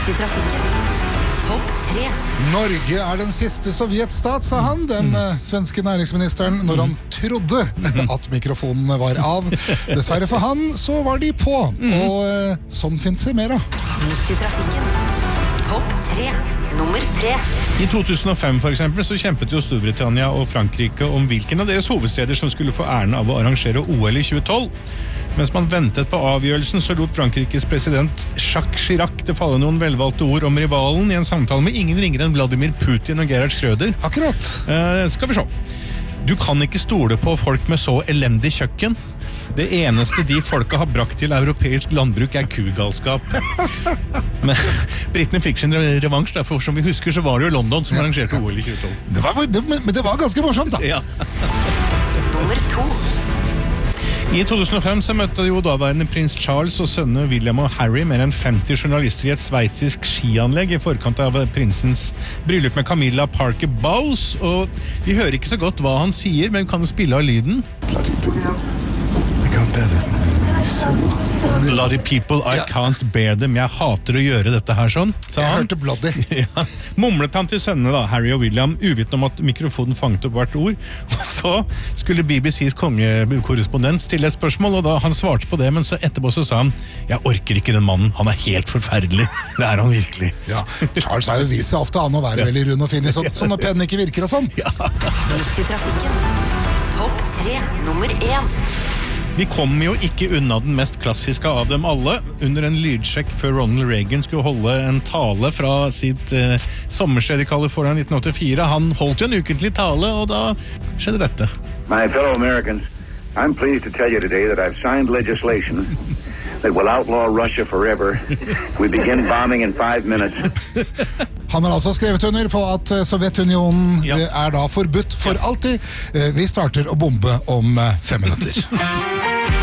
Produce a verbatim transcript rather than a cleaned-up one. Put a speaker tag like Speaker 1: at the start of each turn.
Speaker 1: Midt i trafikken. Topp tre.
Speaker 2: Norge er den siste sovjetstat, sa han, den mm. svenske næringsministeren, når han trodde at mikrofonene var av. Dessverre for han, så var de på, og uh, sånn finnes det mer da.
Speaker 1: Midt i trafikken. Topp tre. Nummer tre.
Speaker 3: I to tusen og fem for eksempel, så kjempet jo Storbritannia og Frankrike om hvilken av deres hovedsteder som skulle få æren av å arrangere O L i tjue tolv. Mens man ventet på avgjørelsen, så lot Frankrikes president Jacques Chirac det falle noen velvalgte ord om rivalen i en samtale med ingen ringere enn Vladimir Putin og Gerhard Schröder.
Speaker 2: Akkurat.
Speaker 3: Eh, skal vi se. Du kan ikke stole på folk med så elendig kjøkken. Det eneste de folka har brakt til europeisk landbruk er kugalskap. Men Britene fikk sin revansj, derfor som vi husker så var det jo London som arrangerte O L i tjue tolv.
Speaker 2: Det var, det, men det var ganske morsomt da.
Speaker 3: Ja.
Speaker 1: Nummer to.
Speaker 3: I to tusen og fem så møtte jo daværende prins Charles og sønnene William og Harry mer enn femti journalister i et sveitsisk skianlegg i forkant av prinsens bryllup med Camilla Parker Bowles, og vi hører ikke så godt hva han sier, men kan spille av lyden. Bloody people, I
Speaker 2: Ja.
Speaker 3: can't bear them. Jeg hater å gjøre dette her sånn, sa
Speaker 2: Jeg
Speaker 3: han.
Speaker 2: hørte bloody.
Speaker 3: Ja. Mumlet han til sønnene da, Harry og William, uvitende om at mikrofonen fanget opp hvert ord. Og så skulle B B C's kongekorrespondent stille et spørsmål, og da han svarte på det, men så etterpå så sa han, jeg orker ikke den mannen, han er helt forferdelig. Det er han virkelig.
Speaker 2: Ja, Charles har jo vist seg ofte an å være veldig rund og fin i sånn, sånn når pennen ikke virker og sånn.
Speaker 3: Ja.
Speaker 1: Midt i trafikken. Topp tre. Nummer én.
Speaker 3: Vi kom jo ikke unna den mest klassiske av dem alle. Under en lydsjekk før Ronald Reagan skulle holde en tale fra sitt eh, sommersted i California nitten åttifire. Han holdt jo en ukentlig tale, og da skjedde dette.
Speaker 4: My fellow Americans, I'm pleased to tell you today that I've signed legislation that will outlaw Russia forever. We begin bombing in five minutes.
Speaker 2: Han har altså skrevet under på at eh, Sovjetunionen
Speaker 3: Ja.
Speaker 2: eh, er da forbudt for alltid. Eh, Vi starter å bombe om eh, fem minutter.